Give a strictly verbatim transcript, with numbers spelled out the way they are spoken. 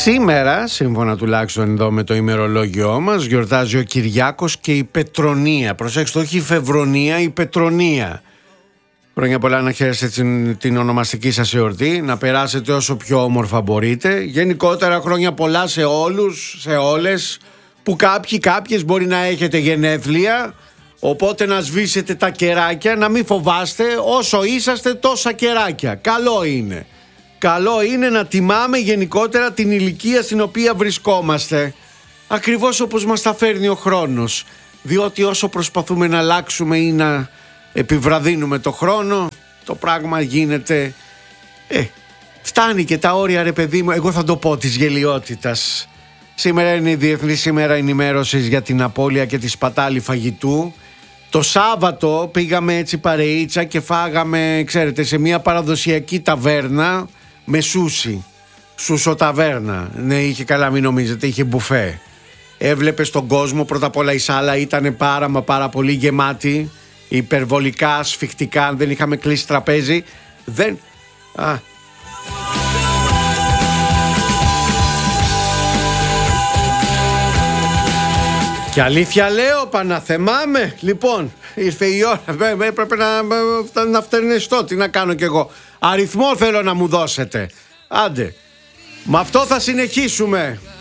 Σήμερα, σύμφωνα τουλάχιστον εδώ με το ημερολόγιό μας, γιορτάζει ο Κυριάκος και η Πετρονία. Προσέξτε, όχι η Φεβρονία, η Πετρονία. Χρόνια πολλά να χαίρεστε την, την ονομαστική σας εορτή, να περάσετε όσο πιο όμορφα μπορείτε. Γενικότερα χρόνια πολλά σε όλους, σε όλες, που κάποιοι, κάποιες μπορεί να έχετε γενέθλια. Οπότε να σβήσετε τα κεράκια, να μην φοβάστε, όσο είσαστε τόσα κεράκια. Καλό είναι. Καλό είναι να τιμάμε γενικότερα την ηλικία στην οποία βρισκόμαστε. Ακριβώς όπως μας τα φέρνει ο χρόνος. Διότι όσο προσπαθούμε να αλλάξουμε ή να επιβραδύνουμε το χρόνο, το πράγμα γίνεται... Ε, φτάνει και τα όρια, ρε παιδί μου, εγώ θα το πω, της γελιότητας. Σήμερα είναι η Διεθνής ημέρα ενημέρωσης για την απώλεια και τη σπατάλη φαγητού. Το Σάββατο πήγαμε έτσι παρεΐτσα και φάγαμε, ξέρετε, σε μια παραδοσιακή ταβέρνα με σούσι. Σούσο ταβέρνα. Ναι, είχε, καλά μην νομίζετε, είχε μπουφέ. Έβλεπες τον κόσμο, πρώτα απ' όλα η σάλα ήταν πάρα μα πάρα πολύ γεμάτη. Υπερβολικά, σφιχτικά, αν δεν είχαμε κλείσει τραπέζι. Δεν... Α... Και αλήθεια λέω, Παναθεμάμαι. Λοιπόν, ήρθε η ώρα. Έπρεπε να, να φτερνιστώ. Τι να κάνω κι εγώ. Αριθμό θέλω να μου δώσετε. Άντε. Με αυτό θα συνεχίσουμε.